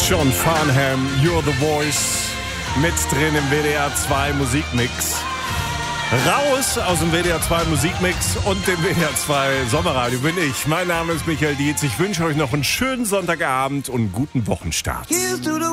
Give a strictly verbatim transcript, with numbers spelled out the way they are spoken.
John Farnham, You're the Voice, mit drin im W D R zwei Musikmix. Raus aus dem W D R zwei Musikmix und dem W D R zwei Sommerradio bin ich. Mein Name ist Michael Dietz. Ich wünsche euch noch einen schönen Sonntagabend und einen guten Wochenstart.